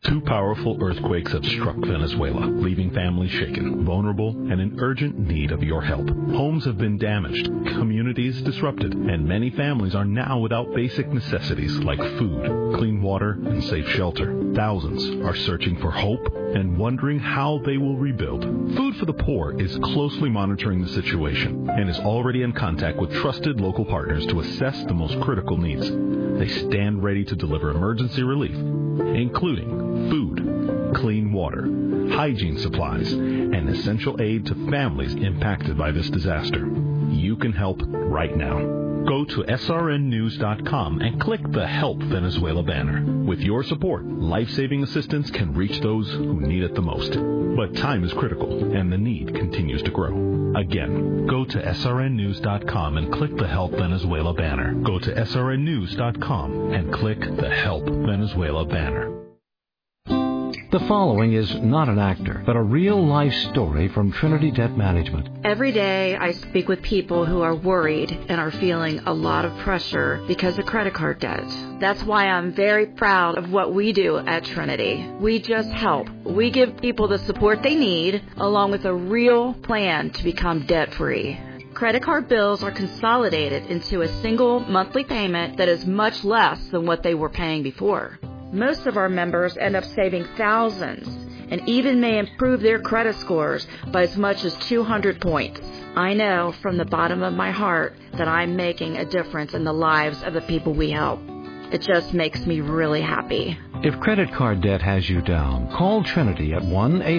Two powerful earthquakes have struck Venezuela, leaving families shaken, vulnerable, and in urgent need of your help. Homes have been damaged, communities disrupted, and many families are now without basic necessities like food, clean water, and safe shelter. Thousands are searching for hope and wondering how they will rebuild. Food for the Poor is closely monitoring the situation and is already in contact with trusted local partners to assess the most critical needs. They stand ready to deliver emergency relief, including food, clean water, hygiene supplies, and essential aid to families impacted by this disaster. You can help right now. Go to srnnews.com and click the Help Venezuela banner. With your support, life-saving assistance can reach those who need it the most. But time is critical, and the need continues to grow. Again, go to srnnews.com and click the Help Venezuela banner. Go to srnnews.com and click the Help Venezuela banner. The following is not an actor, but a real-life story from Trinity Debt Management. Every day I speak with people who are worried and are feeling a lot of pressure because of credit card debt. That's why I'm very proud of what we do at Trinity. We just help. We give people the support they need, along with a real plan to become debt-free. Credit card bills are consolidated into a single monthly payment that is much less than what they were paying before. Most of our members end up saving thousands and even may improve their credit scores by as much as 200 points. I know from the bottom of my heart that I'm making a difference in the lives of the people we help. It just makes me really happy. If credit card debt has you down, call Trinity at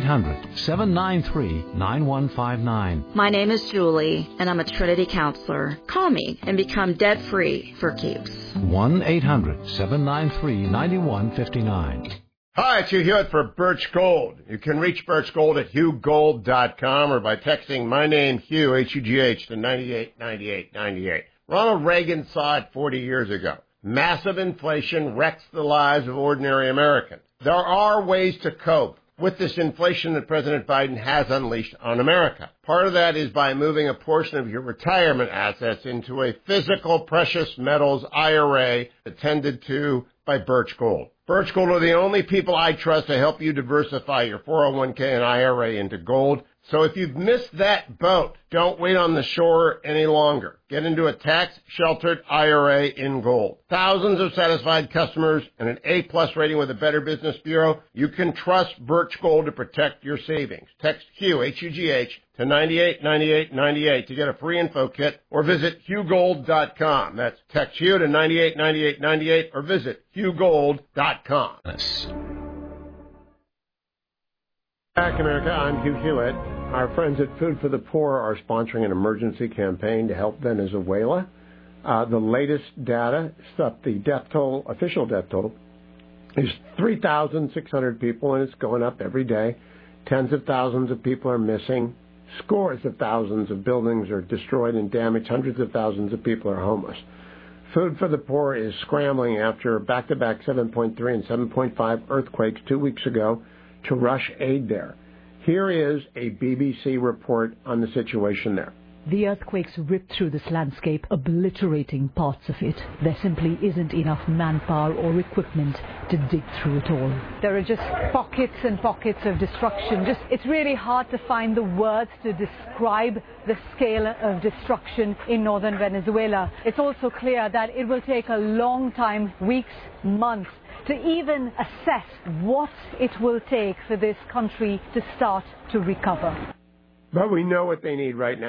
1-800-793-9159. My name is Julie, and I'm a Trinity counselor. Call me and become debt-free for keeps. 1-800-793-9159. Hi, it's Hugh Hewitt for Birch Gold. You can reach Birch Gold at HughGold.com or by texting my name, Hugh, H-U-G-H, to 989898. Ronald Reagan saw it 40 years ago. Massive inflation wrecks the lives of ordinary Americans. There are ways to cope with this inflation that President Biden has unleashed on America. Part of that is by moving a portion of your retirement assets into a physical precious metals IRA attended to by Birch Gold. Birch Gold are the only people I trust to help you diversify your 401k and IRA into gold. So if you've missed that boat, don't wait on the shore any longer. Get into a tax-sheltered IRA in gold. Thousands of satisfied customers and an A-plus rating with the Better Business Bureau. You can trust Birch Gold to protect your savings. Text Hugh, H-U-G-H, to 989898 to get a free info kit or visit HughGold.com. That's text Hugh to 989898 or visit HughGold.com. Back, America. I'm Hugh Hewitt. Our friends at Food for the Poor are sponsoring an emergency campaign to help Venezuela. The latest data, the death toll, official death toll, is 3,600 people, and it's going up every day. Tens of thousands of people are missing. Scores of thousands of buildings are destroyed and damaged. Hundreds of thousands of people are homeless. Food for the Poor is scrambling after back-to-back 7.3 and 7.5 earthquakes 2 weeks ago to rush aid there. Here is a BBC report on the situation there. The earthquakes ripped through this landscape, obliterating parts of it. There simply isn't enough manpower or equipment to dig through it all. There are just pockets and pockets of destruction. It's really hard to find the words to describe the scale of destruction in northern Venezuela. It's also clear that it will take a long time, weeks, months, to even assess what it will take for this country to start to recover. But we know what they need right now.